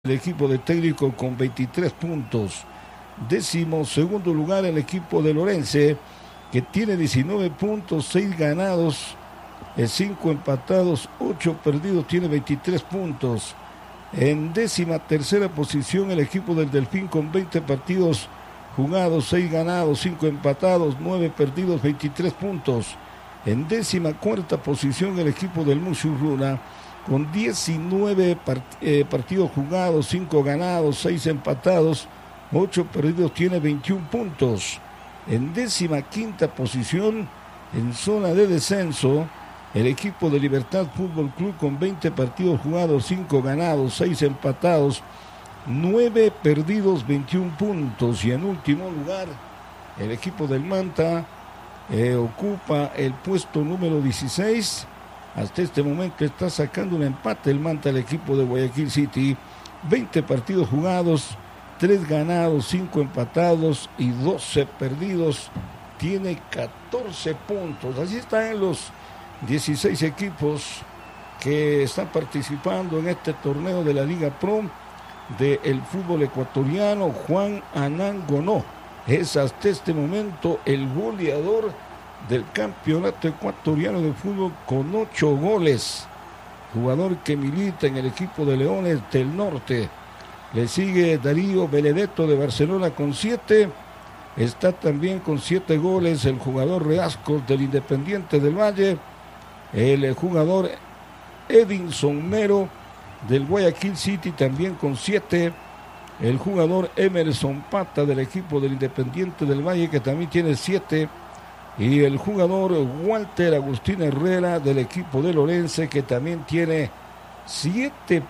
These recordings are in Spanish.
el equipo de Técnico con 23 puntos. 12º lugar el equipo de Lorense, que tiene 19 puntos, 6 ganados, 5 empatados, 8 perdidos, tiene 23 puntos. En 13ª posición el equipo del Delfín con 20 partidos jugados, 6 ganados, 5 empatados, 9 perdidos, 23 puntos. En 14ª posición el equipo del Musurruna con 19 partidos jugados, 5 ganados, 6 empatados, 8 perdidos, tiene 21 puntos. En 15ª posición, en zona de descenso, el equipo de Libertad Fútbol Club con 20 partidos jugados, 5 ganados, 6 empatados, 9 perdidos, 21 puntos. Y en último lugar, el equipo del Manta ocupa el puesto número 16. Hasta este momento está sacando un empate el Manta, el equipo de Guayaquil City. 20 partidos jugados, 3 ganados, 5 empatados y 12 perdidos. Tiene 14 puntos. Así están los 16 equipos que están participando en este torneo de la Liga Pro del fútbol ecuatoriano. Juan Anangonó es hasta este momento el goleador del campeonato ecuatoriano de fútbol con 8 goles. Jugador que milita en el equipo de Leones del Norte. Le sigue Darío Benedetto de Barcelona con 7. Está también con 7 goles el jugador Reascos del Independiente del Valle. El jugador Edinson Mero del Guayaquil City también con 7. El jugador Emerson Pata del equipo del Independiente del Valle, que también tiene 7. Y el jugador Walter Agustín Herrera del equipo de Lorense, que también tiene 7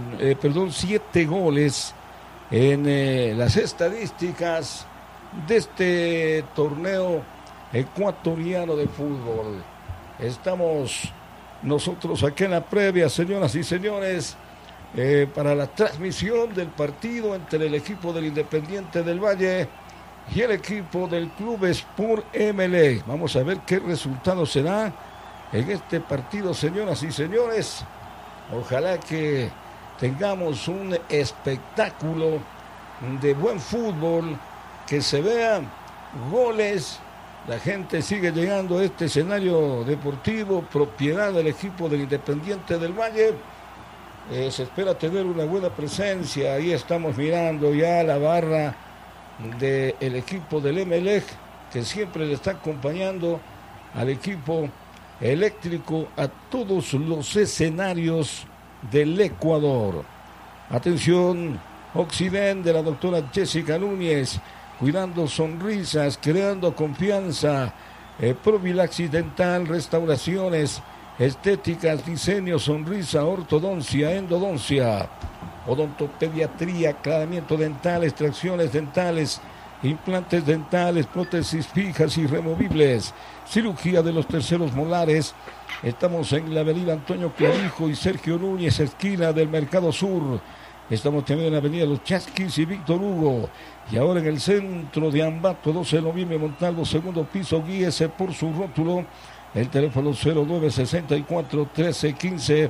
goles en las estadísticas de este torneo ecuatoriano de fútbol. Estamos nosotros aquí en la previa, señoras y señores, para la transmisión del partido entre el equipo del Independiente del Valle y el equipo del Club Sport MLE. Vamos a ver qué resultado será en este partido, señoras y señores. Ojalá que tengamos un espectáculo de buen fútbol, que se vean goles. La gente sigue llegando a este escenario deportivo, propiedad del equipo del Independiente del Valle. Se espera tener una buena presencia. Ahí estamos mirando ya la barra del equipo del Emelec, que siempre le está acompañando al equipo eléctrico a todos los escenarios del Ecuador. Atención, Occidente de la doctora Jessica Núñez, cuidando sonrisas, creando confianza, profilaxis dental, restauraciones estéticas, diseño, sonrisa, ortodoncia, endodoncia, odontopediatría, aclaramiento dental, extracciones dentales, implantes dentales, prótesis fijas y removibles, cirugía de los terceros molares. Estamos en la avenida Antonio Clavijo y Sergio Núñez, esquina del Mercado Sur. Estamos también en la avenida Los Chasquis y Víctor Hugo. Y ahora en el centro de Ambato, 12 de noviembre, Montalvo, segundo piso. Guíese por su rótulo. El teléfono 0964 13 15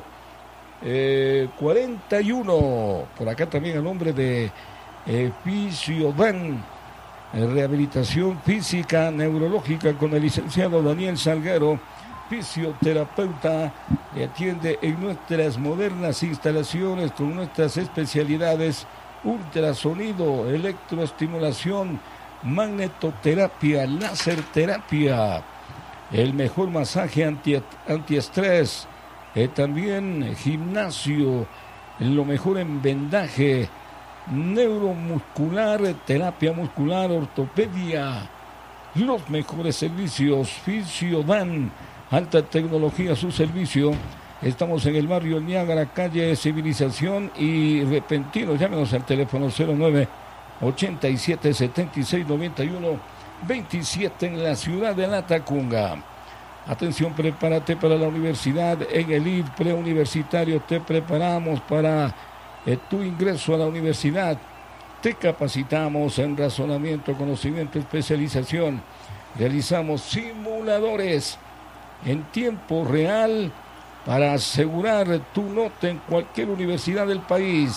41. Por acá también el nombre de Fisiodan, rehabilitación física neurológica con el licenciado Daniel Salguero, fisioterapeuta, que atiende en nuestras modernas instalaciones con nuestras especialidades: ultrasonido, electroestimulación, magnetoterapia, láserterapia, el mejor masaje antiestrés, también gimnasio, lo mejor en vendaje, neuromuscular, terapia muscular, ortopedia, los mejores servicios. Fisiodan, alta tecnología a su servicio. Estamos en el barrio Niágara, calle Civilización y Repentino. Llámenos al teléfono 09 87 76 91 27 en la ciudad de La Tacunga. Atención, prepárate para la universidad. En el IF preuniversitario te preparamos para tu ingreso a la universidad. Te capacitamos en razonamiento, conocimiento, especialización. Realizamos simuladores en tiempo real para asegurar tu nota en cualquier universidad del país.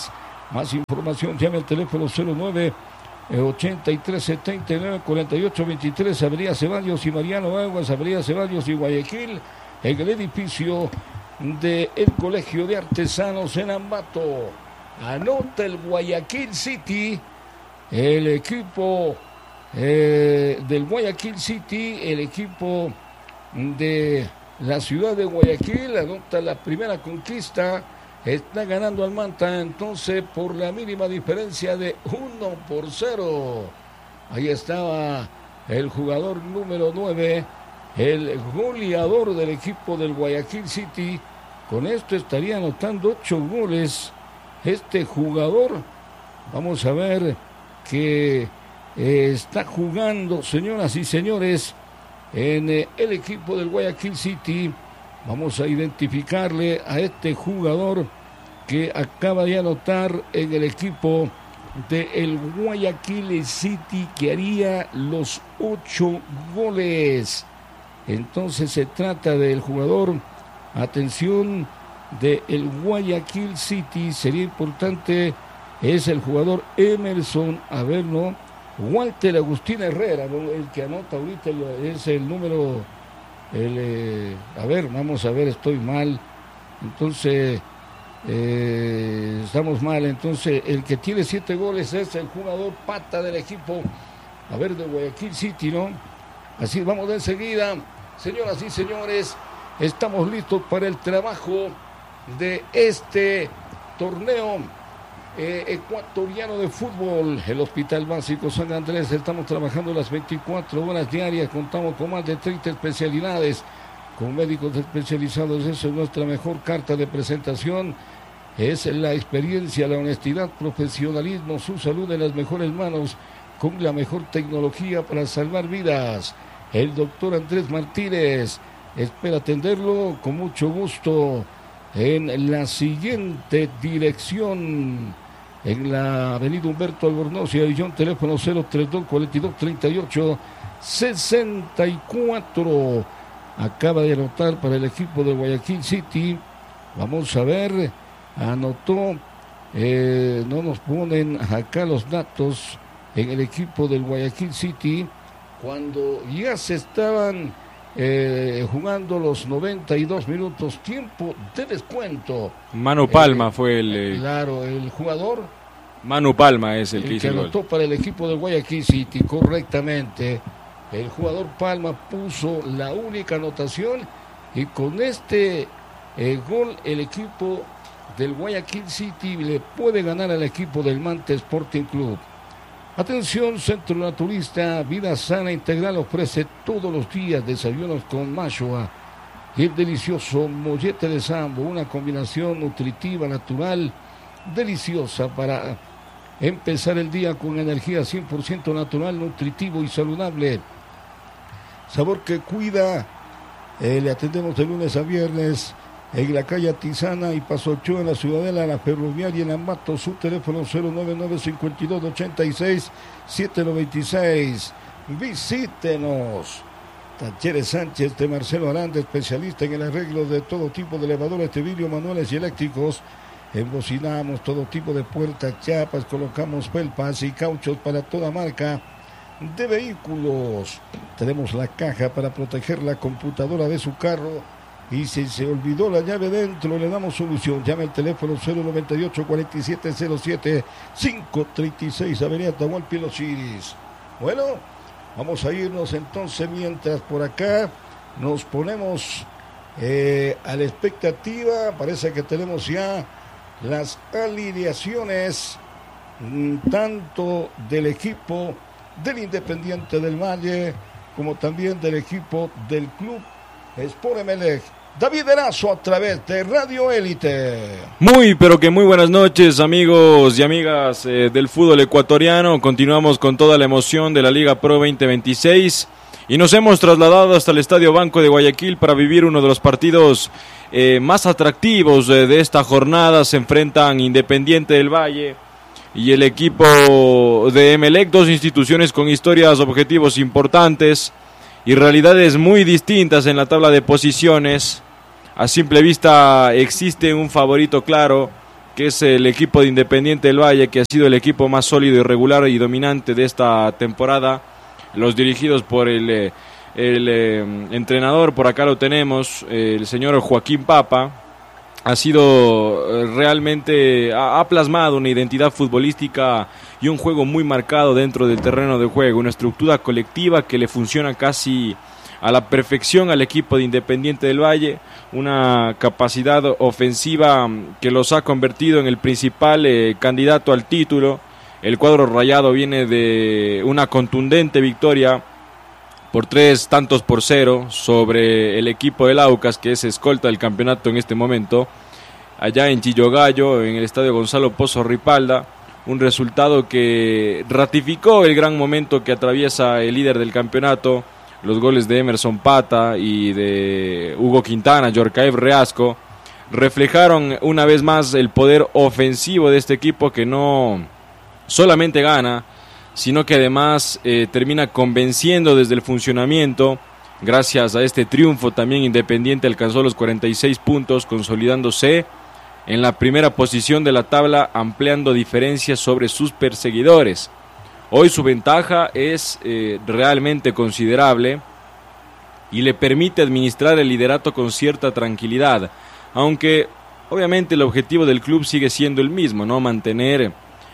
Más información, llame al teléfono 09 83 79 48 23, Avenida Ceballos y Mariano Aguas, Avenida Ceballos y Guayaquil, en el edificio del Colegio de Artesanos en Ambato. Anota el Guayaquil City, el equipo del Guayaquil City, el equipo de la ciudad de Guayaquil, anota la primera conquista. Está ganando al Manta entonces por la mínima diferencia de 1-0. Ahí estaba el jugador número 9, el goleador del equipo del Guayaquil City. Con esto estaría anotando 8 goles este jugador. Vamos a ver que está jugando, señoras y señores, en el equipo del Guayaquil City. Vamos a identificarle a este jugador que acaba de anotar en el equipo del Guayaquil City, que haría los 8 goles. Entonces se trata del jugador, atención, del Guayaquil City. Sería importante, es el jugador Emerson, a ver, ¿no? Walter Agustín Herrera, ¿no? El que anota ahorita es el número... a ver, vamos a ver, estoy mal. Entonces, estamos mal. Entonces, el que tiene 7 goles es el jugador pata del equipo, a ver, de Guayaquil City, ¿no? Así vamos de enseguida. Señoras y señores, estamos listos para el trabajo de este torneo ecuatoriano de fútbol. El Hospital Básico San Andrés, estamos trabajando las 24 horas diarias, contamos con más de 30 especialidades, con médicos especializados. Esa es nuestra mejor carta de presentación, es la experiencia, la honestidad, profesionalismo, su salud en las mejores manos, con la mejor tecnología para salvar vidas. El doctor Andrés Martínez espera atenderlo con mucho gusto en la siguiente dirección, en la avenida Humberto Albornoz y Avillón, teléfono 032-42-38-64. Acaba de anotar para el equipo de Guayaquil City. Vamos a ver, anotó, no nos ponen acá los datos en el equipo del Guayaquil City, cuando ya se estaban jugando los 92 minutos, tiempo de descuento. Manu Palma fue el... Claro, el jugador. Manu Palma es el que hizo el anotó gol. para el equipo del Guayaquil City, correctamente. El jugador Palma puso la única anotación y con este gol el equipo del Guayaquil City le puede ganar al equipo del Manta Sporting Club. Atención, Centro Naturista Vida Sana Integral ofrece todos los días desayunos con Mashua y el delicioso mollete de sambo, una combinación nutritiva, natural, deliciosa para empezar el día con energía 100% natural, nutritivo y saludable. Sabor que cuida. Le atendemos de lunes a viernes en la calle Atizana y Paso Ochoa, en la Ciudadela, la Ferroviaria, en Ambato. Su teléfono 099-5286-796. Visítenos. Talleres Sánchez de Marcelo Aranda, especialista en el arreglo de todo tipo de elevadores de vidrio, manuales y eléctricos. Embocinamos todo tipo de puertas, chapas, colocamos felpas y cauchos para toda marca de vehículos. Tenemos la caja para proteger la computadora de su carro y si se olvidó la llave dentro, le damos solución. Llame al teléfono 098-4707-536, Avenida Atahualpa Los Iris. Bueno, vamos a irnos entonces, mientras por acá nos ponemos a la expectativa. Parece que tenemos ya las alineaciones tanto del equipo del Independiente del Valle como también del equipo del Club Sport Emelec. David Erazo a través de Radio Élite. Muy, pero que muy buenas noches, amigos y amigas del fútbol ecuatoriano. Continuamos con toda la emoción de la Liga Pro 2026 y nos hemos trasladado hasta el Estadio Banco de Guayaquil para vivir uno de los partidos más atractivos de esta jornada. Se enfrentan Independiente del Valle y el equipo de Emelec, dos instituciones con historias, objetivos importantes y realidades muy distintas en la tabla de posiciones. A simple vista existe un favorito claro que es el equipo de Independiente del Valle, que ha sido el equipo más sólido, irregular y dominante de esta temporada. Los dirigidos por el entrenador, por acá lo tenemos, el señor Joaquín Papa. Ha sido realmente, ha plasmado una identidad futbolística y un juego muy marcado dentro del terreno de juego, una estructura colectiva que le funciona casi a la perfección al equipo de Independiente del Valle, una capacidad ofensiva que los ha convertido en el principal candidato al título. El cuadro rayado viene de una contundente victoria por 3-0 sobre el equipo del Aucas, que es escolta del campeonato en este momento, allá en Chillogallo, en el estadio Gonzalo Pozo Ripalda, un resultado que ratificó el gran momento que atraviesa el líder del campeonato. Los goles de Emerson Pata y de Hugo Quintana, Yorcaev Reasco, reflejaron una vez más el poder ofensivo de este equipo, que no solamente gana, sino que además termina convenciendo desde el funcionamiento. Gracias a este triunfo también Independiente alcanzó los 46 puntos, consolidándose en la primera posición de la tabla, ampliando diferencias sobre sus perseguidores. Hoy su ventaja es realmente considerable y le permite administrar el liderato con cierta tranquilidad, aunque obviamente el objetivo del club sigue siendo el mismo, ¿no? Mantener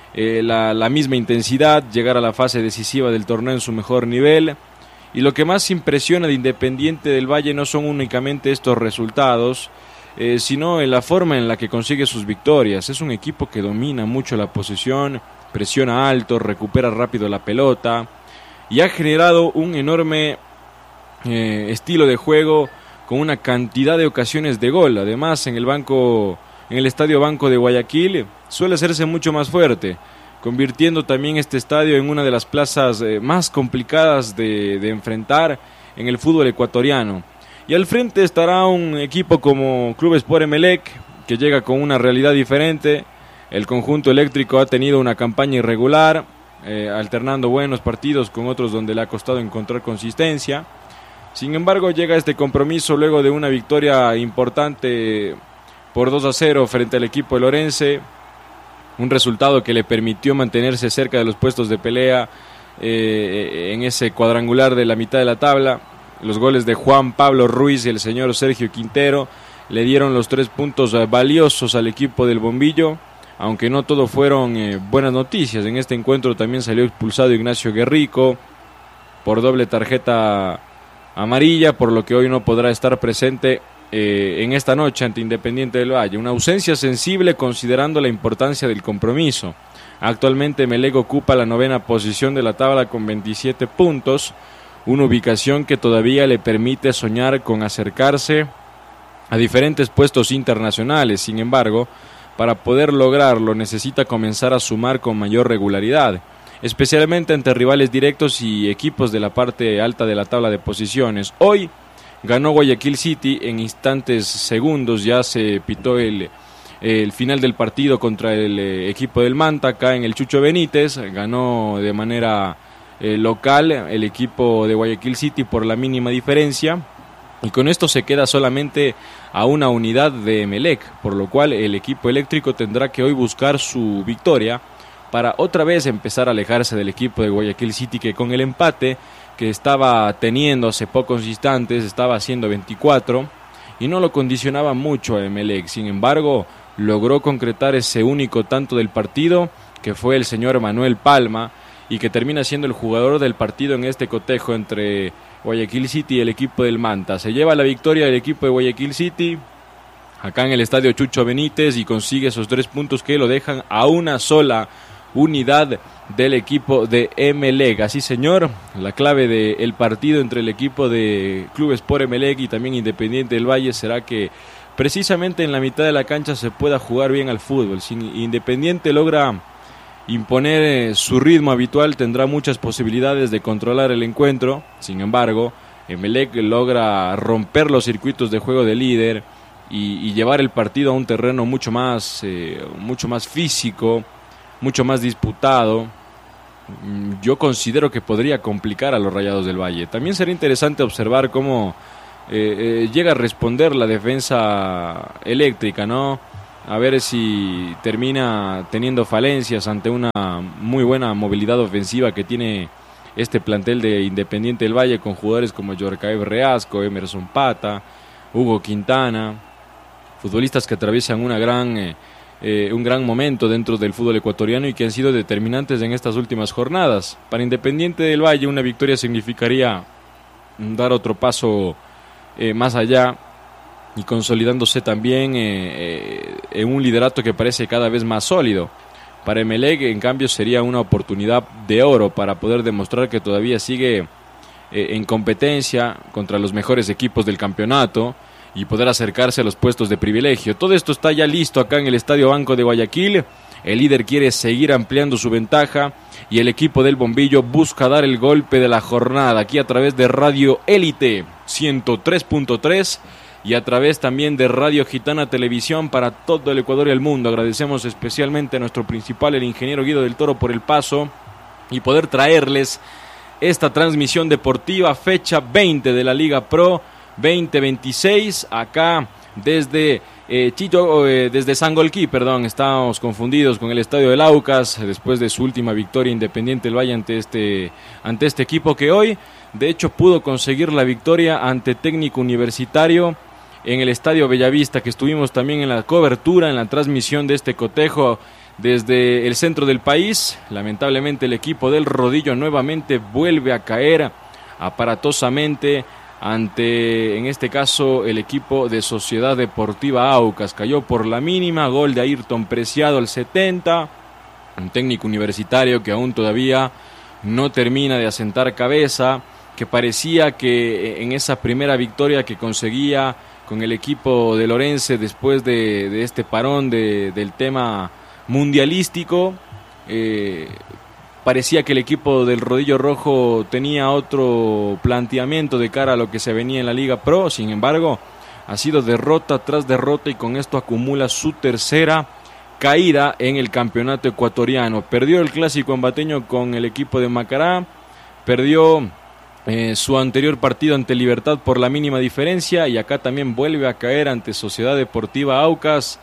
la misma intensidad, llegar a la fase decisiva del torneo en su mejor nivel. Y lo que más impresiona de Independiente del Valle no son únicamente estos resultados, sino en la forma en la que consigue sus victorias. Es un equipo que domina mucho la posesión, presiona alto, recupera rápido la pelota y ha generado un enorme estilo de juego con una cantidad de ocasiones de gol. Además, en el Estadio Banco de Guayaquil suele hacerse mucho más fuerte, convirtiendo también este estadio en una de las plazas más complicadas de enfrentar en el fútbol ecuatoriano. Y al frente estará un equipo como Club Sport Emelec, que llega con una realidad diferente. El conjunto eléctrico ha tenido una campaña irregular, alternando buenos partidos con otros donde le ha costado encontrar consistencia. Sin embargo, llega este compromiso luego de una victoria importante por 2-0 frente al equipo de Lorense, un resultado que le permitió mantenerse cerca de los puestos de pelea en ese cuadrangular de la mitad de la tabla. Los goles de Juan Pablo Ruiz y el señor Sergio Quintero le dieron los 3 puntos valiosos al equipo del Bombillo, aunque no todo fueron buenas noticias. En este encuentro también salió expulsado Ignacio Guerrico por doble tarjeta amarilla, por lo que hoy no podrá estar presente en esta noche ante Independiente del Valle. Una ausencia sensible considerando la importancia del compromiso. Actualmente Emelec ocupa la 9ª posición de la tabla con 27 puntos, una ubicación que todavía le permite soñar con acercarse a diferentes puestos internacionales. Sin embargo, para poder lograrlo necesita comenzar a sumar con mayor regularidad, especialmente ante rivales directos y equipos de la parte alta de la tabla de posiciones. Hoy ganó Guayaquil City en instantes segundos, ya se pitó el final del partido contra el equipo del Manta, acá en el Chucho Benítez. Ganó de manera local el equipo de Guayaquil City por la mínima diferencia, y con esto se queda solamente a una unidad de Emelec, por lo cual el equipo eléctrico tendrá que hoy buscar su victoria para otra vez empezar a alejarse del equipo de Guayaquil City, que con el empate que estaba teniendo hace pocos instantes estaba haciendo 24 y no lo condicionaba mucho a Emelec. Sin embargo, logró concretar ese único tanto del partido, que fue el señor Manuel Palma, y que termina siendo el jugador del partido en este cotejo entre Guayaquil City y el equipo del Manta. Se lleva la victoria del equipo de Guayaquil City acá en el estadio Chucho Benítez y consigue esos 3 puntos que lo dejan a una sola unidad del equipo de Emelec. Así, señor, la clave del partido entre el equipo de Club Sport Emelec y también Independiente del Valle será que precisamente en la mitad de la cancha se pueda jugar bien al fútbol. Si Independiente logra imponer su ritmo habitual, tendrá muchas posibilidades de controlar el encuentro. Sin embargo, Emelec logra romper los circuitos de juego de líder y llevar el partido a un terreno mucho más físico, mucho más disputado. Yo considero que podría complicar a los Rayados del Valle. También será interesante observar cómo llega a responder la defensa eléctrica, ¿no? a ver si termina teniendo falencias ante una muy buena movilidad ofensiva que tiene este plantel de Independiente del Valle, con jugadores como Yorcaev Reasco, Emerson Pata, Hugo Quintana, futbolistas que atraviesan un gran momento dentro del fútbol ecuatoriano y que han sido determinantes en estas últimas jornadas. Para Independiente del Valle, una victoria significaría dar otro paso más allá y consolidándose también en un liderato que parece cada vez más sólido. Para Emelec, en cambio, sería una oportunidad de oro para poder demostrar que todavía sigue en competencia contra los mejores equipos del campeonato y poder acercarse a los puestos de privilegio. Todo esto está ya listo acá en el Estadio Banco de Guayaquil. El líder quiere seguir ampliando su ventaja y el equipo del Bombillo busca dar el golpe de la jornada aquí a través de Radio Élite 103.3 y a través también de Radio Gitana Televisión para todo el Ecuador y el mundo. Agradecemos especialmente a nuestro principal, el ingeniero Guido del Toro, por el paso y poder traerles esta transmisión deportiva, fecha 20 de la Liga Pro 2026, acá desde desde Sangolquí, estábamos confundidos con el Estadio del Aucas, después de su última victoria Independiente del Valle ante este equipo que hoy, de hecho, pudo conseguir la victoria ante Técnico Universitario en el Estadio Bellavista, que estuvimos también en la cobertura, en la transmisión de este cotejo desde el centro del país. Lamentablemente el equipo del Rodillo nuevamente vuelve a caer aparatosamente ante, en este caso, el equipo de Sociedad Deportiva Aucas. Cayó por la mínima, gol de Ayrton Preciado al 70, un Técnico Universitario que aún todavía no termina de asentar cabeza, que parecía que en esa primera victoria que conseguía con el equipo de Lorense después de este parón del tema mundialístico, parecía que el equipo del Rodillo Rojo tenía otro planteamiento de cara a lo que se venía en la Liga Pro. Sin embargo, ha sido derrota tras derrota y con esto acumula su tercera caída en el campeonato ecuatoriano. Perdió el clásico ambateño con el equipo de Macará, perdió su anterior partido ante Libertad por la mínima diferencia y acá también vuelve a caer ante Sociedad Deportiva Aucas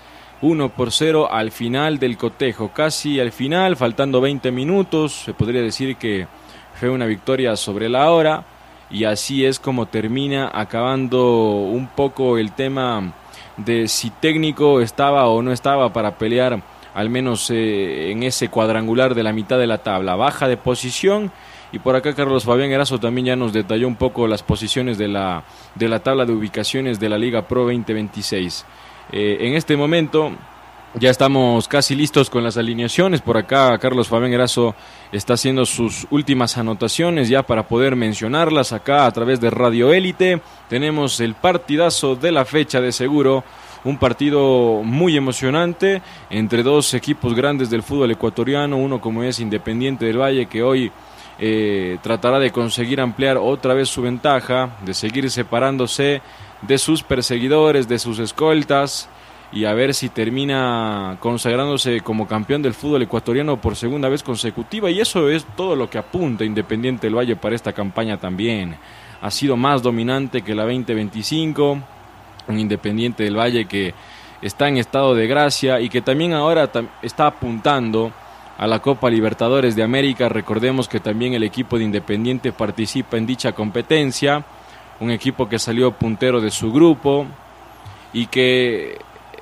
1-0 al final del cotejo, casi al final, faltando 20 minutos. Se podría decir que fue una victoria sobre la hora y así es como termina acabando un poco el tema de si Técnico estaba o no estaba para pelear al menos en ese cuadrangular de la mitad de la tabla. Baja de posición. Y por acá Carlos Fabián Erazo también ya nos detalló un poco las posiciones de la tabla de ubicaciones de la Liga Pro 2026. En este momento ya estamos casi listos con las alineaciones. Por acá Carlos Fabián Erazo está haciendo sus últimas anotaciones ya para poder mencionarlas acá a través de Radio Élite. Tenemos el partidazo de la fecha de seguro. Un partido muy emocionante entre dos equipos grandes del fútbol ecuatoriano. Uno como es Independiente del Valle, que hoy tratará de conseguir ampliar otra vez su ventaja, de seguir separándose de sus perseguidores, de sus escoltas, y a ver si termina consagrándose como campeón del fútbol ecuatoriano por segunda vez consecutiva. Y eso es todo lo que apunta Independiente del Valle para esta campaña también. Ha sido más dominante que la 2025, un Independiente del Valle que está en estado de gracia y que también ahora está apuntando a la Copa Libertadores de América. Recordemos que también el equipo de Independiente participa en dicha competencia, un equipo que salió puntero de su grupo y que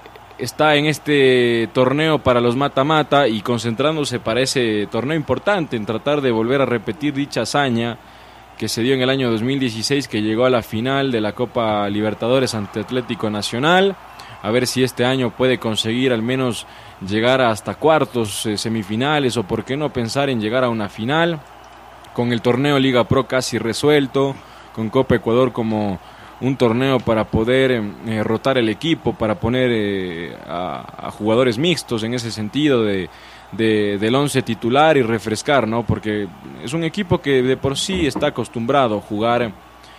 está en este torneo para los mata-mata y concentrándose para ese torneo importante, en tratar de volver a repetir dicha hazaña que se dio en el año 2016, que llegó a la final de la Copa Libertadores ante Atlético Nacional. A ver si este año puede conseguir al menos llegar hasta cuartos, semifinales, o por qué no pensar en llegar a una final, con el torneo Liga Pro casi resuelto, con Copa Ecuador como un torneo para poder rotar el equipo, para poner a jugadores mixtos en ese sentido del once titular y refrescar, ¿no? Porque es un equipo que de por sí está acostumbrado a jugar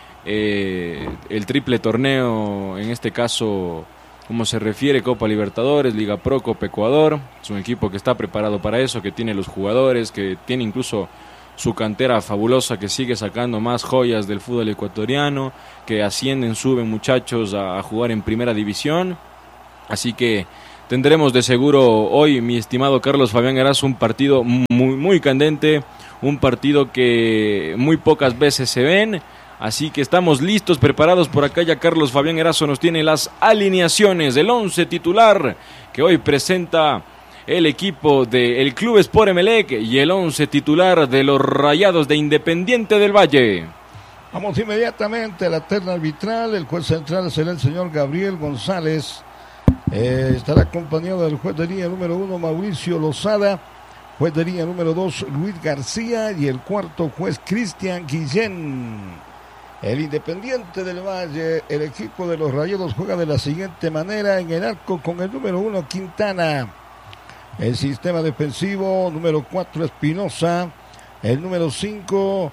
el triple torneo, en este caso, como se refiere, Copa Libertadores, Liga Pro, Copa Ecuador. Es un equipo que está preparado para eso, que tiene los jugadores, que tiene incluso su cantera fabulosa, que sigue sacando más joyas del fútbol ecuatoriano, que ascienden, suben muchachos a jugar en primera división. Así que tendremos de seguro hoy, mi estimado Carlos Fabián Erazo, un partido muy candente, un partido que muy pocas veces se ven. Así que estamos listos, preparados por acá. Ya Carlos Fabián Erazo nos tiene las alineaciones del 11 titular que hoy presenta el equipo del Club Sport Emelec y el 11 titular de los Rayados de Independiente del Valle. Vamos inmediatamente a la terna arbitral. El juez central será el señor Gabriel González. Estará acompañado del juez de línea número 1, Mauricio Lozada. Juez de línea número 2, Luis García. Y el cuarto juez, Cristian Guillén. El Independiente del Valle, el equipo de los Rayados juega de la siguiente manera: en el arco con el número 1, Quintana. El sistema defensivo, número 4, Espinosa. El número 5,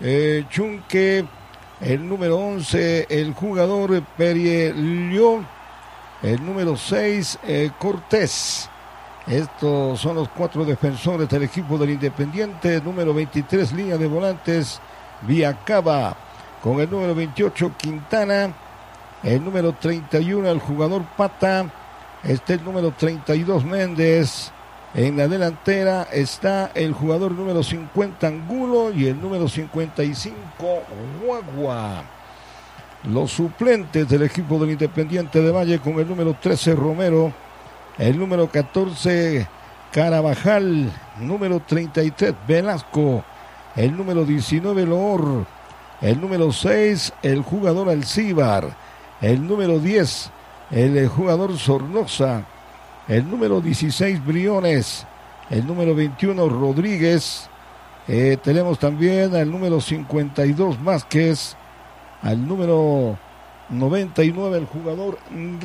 Chunque. El número 11, el jugador Perielio. El número 6, Cortés. Estos son los 4 defensores del equipo del Independiente. Número 23, línea de volantes, Viacaba. Con el número 28, Quintana. El número 31, el jugador Pata. El número 32, Méndez. En la delantera está el jugador número 50, Angulo. Y el número 55, Guagua. Los suplentes del equipo del Independiente de Valle: con el número 13, Romero. El número 14, Carabajal. Número 33, Velasco. El número 19, Loor. El número 6, el jugador Alcíbar. El número 10, el jugador Sornosa. El número 16, Briones. El número 21, Rodríguez. Tenemos también al número 52, Vázquez. Al número 99, el jugador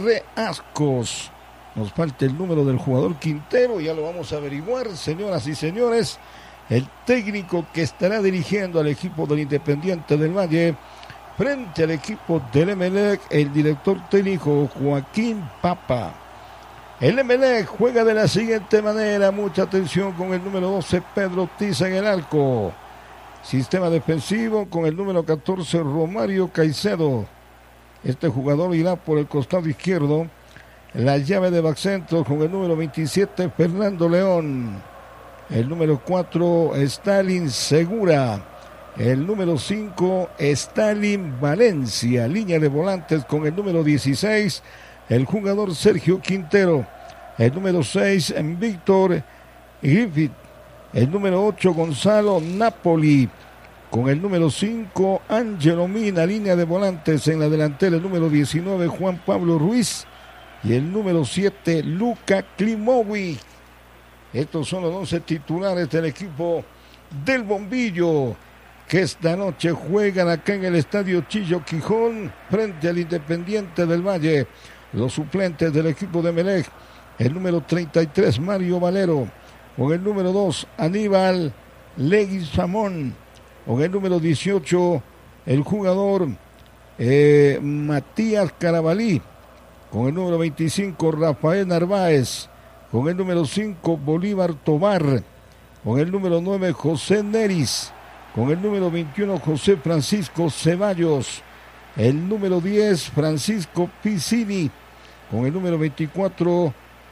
Reascos. Nos falta el número del jugador Quintero, ya lo vamos a averiguar, señoras y señores. El técnico que estará dirigiendo al equipo del Independiente del Valle frente al equipo del Emelec, el director técnico Joaquín Papa. El Emelec juega de la siguiente manera: mucha atención, con el número 12, Pedro Ortiz en el arco. Sistema defensivo con el número 14, Romario Caicedo. Este jugador irá por el costado izquierdo. La llave de backcentro con el número 27, Fernando León. El número 4, Stalin Segura. El número 5, Stalin Valencia. Línea de volantes con el número 16, el jugador Sergio Quintero. El número 6, Víctor Griffith. El número 8, Gonzalo Napoli. Con el número 5, Ángelo Mina. Línea de volantes en la delantera, el número 19, Juan Pablo Ruiz. Y el número 7, Luca Klimovic. Estos son los 11 titulares del equipo del Bombillo, que esta noche juegan acá en el estadio Chillo Quijón frente al Independiente del Valle. Los suplentes del equipo de Emelec: el número 33, Mario Valero. Con el número 2, Aníbal Leguizamón. Con el número 18, el jugador Matías Carabalí. Con el número 25, Rafael Narváez. Con el número 5, Bolívar Tobar. Con el número 9, José Neris. Con el número 21, José Francisco Ceballos. El número 10, Francisco Piccini. Con el número 24,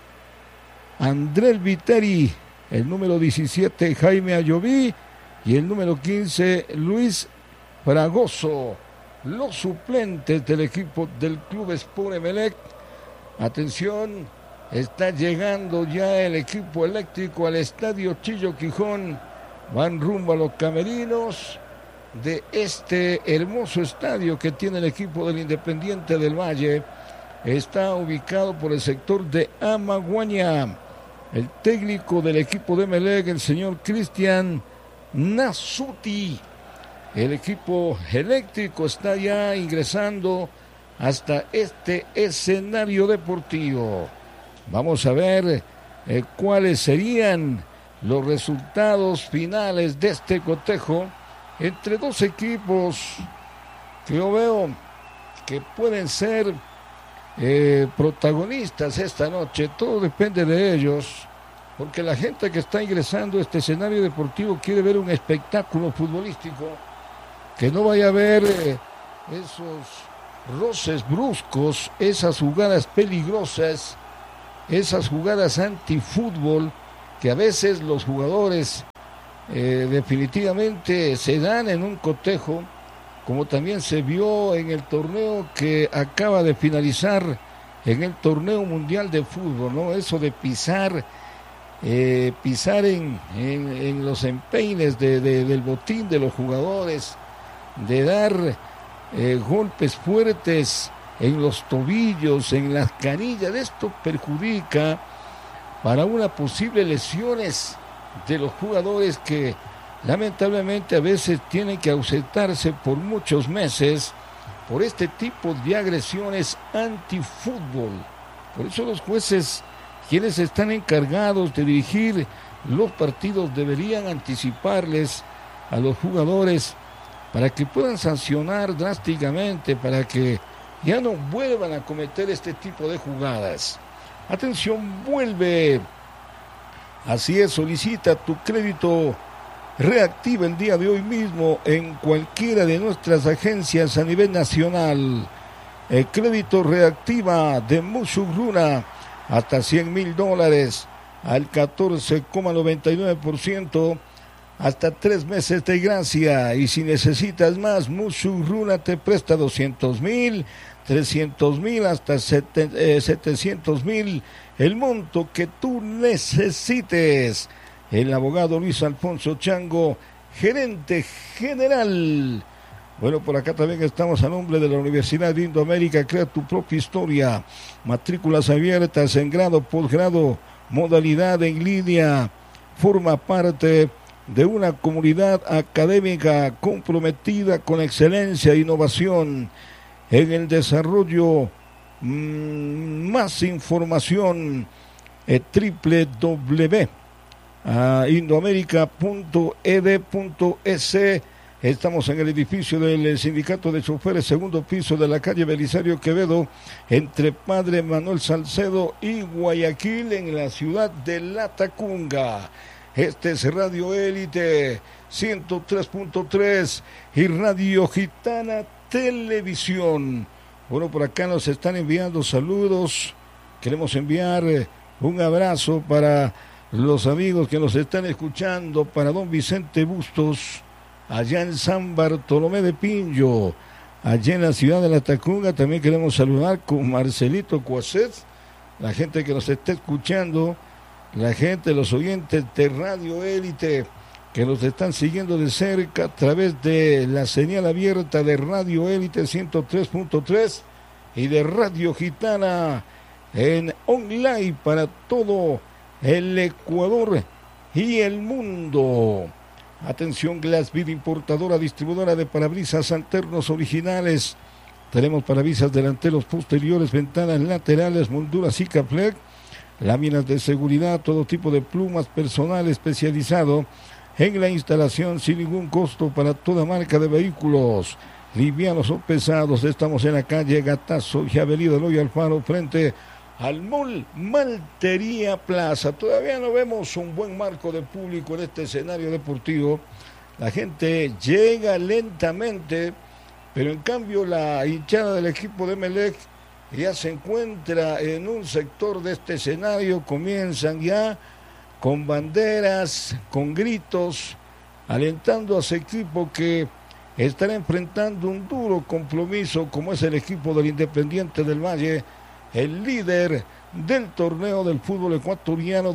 Andrés Viteri. El número 17, Jaime Ayoví. Y el número 15, Luis Fragoso. Los suplentes del equipo del Club Sport Emelec. Atención, está llegando ya el equipo eléctrico al estadio Chillo Quijón. Van rumbo a los camerinos de este hermoso estadio que tiene el equipo del Independiente del Valle. Está ubicado por el sector de Amaguaña. El técnico del equipo de Emelec, el señor Cristian Nasuti. El equipo eléctrico está ya ingresando hasta este escenario deportivo. Vamos a ver cuáles serían los resultados finales de este cotejo entre dos equipos que yo veo que pueden ser protagonistas esta noche. Todo depende de ellos, porque la gente que está ingresando a este escenario deportivo quiere ver un espectáculo futbolístico, que no vaya a haber esos roces bruscos, esas jugadas peligrosas esas jugadas antifútbol que a veces los jugadores definitivamente se dan en un cotejo, como también se vio en el torneo que acaba de finalizar, en el torneo mundial de fútbol, ¿no? Eso de pisar en los empeines del botín de los jugadores, de dar golpes fuertes en los tobillos, en las canillas. Esto perjudica para una posible lesiones de los jugadores que lamentablemente a veces tienen que ausentarse por muchos meses por este tipo de agresiones antifútbol. Por eso los jueces, quienes están encargados de dirigir los partidos, deberían anticiparles a los jugadores para que puedan sancionar drásticamente, para que ya no vuelvan a cometer este tipo de jugadas. Atención, vuelve. Así es, solicita tu crédito reactiva el día de hoy mismo en cualquiera de nuestras agencias a nivel nacional. El crédito reactiva de Musurruna hasta $100,000 al 14,99%, hasta 3 meses de gracia. Y si necesitas más, Musurruna te presta 200,000, 300,000, hasta 700,000, el monto que tú necesites. El abogado Luis Alfonso Chango, gerente general. Bueno, por acá también estamos a nombre de la Universidad de Indoamérica. Crea tu propia historia. Matrículas abiertas en grado, posgrado, modalidad en línea. Forma parte de una comunidad académica comprometida con excelencia e innovación en el desarrollo. Más información www.indoamerica.ed.es. Estamos en el edificio del Sindicato de Choferes, segundo piso de la calle Belisario Quevedo, entre Padre Manuel Salcedo y Guayaquil, en la ciudad de Latacunga. Este es Radio Élite 103.3 y Radio Gitana Televisión. Bueno, por acá nos están enviando saludos. Queremos enviar un abrazo para los amigos que nos están escuchando, para don Vicente Bustos, allá en San Bartolomé de Pinjo, allá en la ciudad de Latacunga. También queremos saludar con Marcelito Cuaset, la gente que nos está escuchando, la gente, los oyentes de Radio Élite, que nos están siguiendo de cerca a través de la señal abierta de Radio Élite 103.3 y de Radio Gitana en online para todo el Ecuador y el mundo. Atención, Glassvid, importadora, distribuidora de parabrisas alternos originales. Tenemos parabrisas delanteros, posteriores, ventanas laterales, molduras Sikaflex, láminas de seguridad, todo tipo de plumas, personal especializado en la instalación sin ningún costo para toda marca de vehículos, livianos o pesados. Estamos en la calle Gatazo y Avenida Eloy Alfaro, frente al Mall Maltería Plaza. Todavía no vemos un buen marco de público en este escenario deportivo. La gente llega lentamente, pero en cambio la hinchada del equipo de Emelec ya se encuentra en un sector de este escenario. Comienzan ya con banderas, con gritos, alentando a ese equipo que estará enfrentando un duro compromiso, como es el equipo del Independiente del Valle, el líder del torneo del fútbol ecuatoriano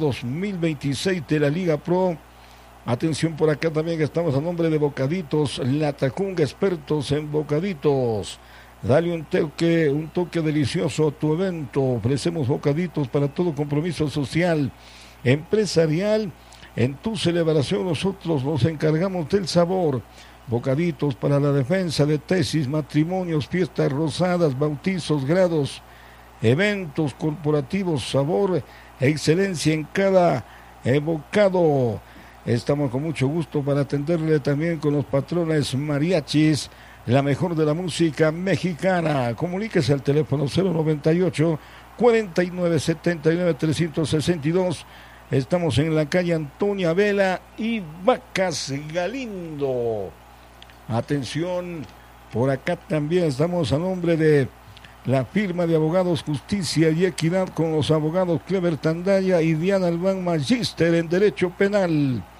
2026 de la Liga Pro. Atención, por acá también estamos a nombre de Bocaditos Latacunga, expertos en bocaditos. Dale un toque delicioso a tu evento. Ofrecemos bocaditos para todo compromiso social, empresarial. En tu celebración nosotros nos encargamos del sabor. Bocaditos para la defensa de tesis, matrimonios, fiestas rosadas, bautizos, grados, eventos corporativos, sabor, excelencia en cada bocado. Estamos con mucho gusto para atenderle también con los patrones mariachis, la mejor de la música mexicana. Comuníquese al teléfono 098 4979 362. Estamos en la calle Antonia Vela y Vacas Galindo. Atención, por acá también estamos a nombre de La firma de Abogados Justicia y Equidad con los abogados Clever Tandaya y Diana Albán, magíster en Derecho Penal.